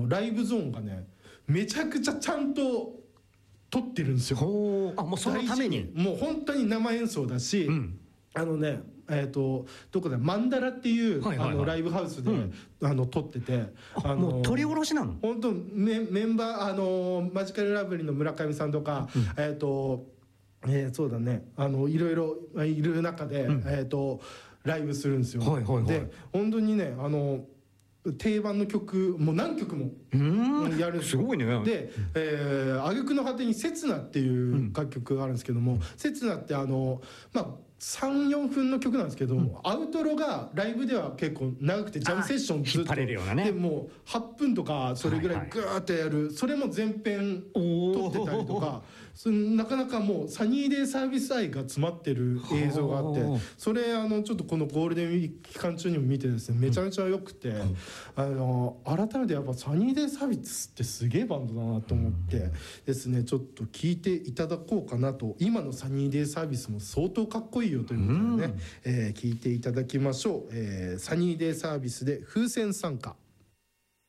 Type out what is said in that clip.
ライブゾーンがねめちゃくちゃちゃんと撮ってるんですよ。 もうそのためにもう本当に生演奏だし、どこだマンダラっていうライブハウスで撮ってて、 もう撮り下ろしなの？ 本当メンバーマジカルラブリーの村上さんとか、そうだねいろいろいる中で、ライブするんですよ。で本当にね定番の曲もう何曲もやるんですよ。 すごいね。 で挙句の果てに「刹那」っていう楽曲があるんですけども、刹那って3,4 分の曲なんですけど、アウトロがライブでは結構長くてジャムセッションずっと引っ張れるようなね。 でもう8分とかそれぐらいグーッとやる、それも全編撮ってたりとか、なかなかもうサニーデイサービス愛が詰まってる映像があって、それちょっとこのゴールデンウィーク期間中にも見てですねめちゃめちゃ良くて、改めてやっぱサニーデイサービスってすげえバンドだなと思ってですね、ちょっと聴いていただこうかなと。今のサニーデイサービスも相当かっこいいよということでね、聴いていただきましょう。サニーデイサービスで風船参加。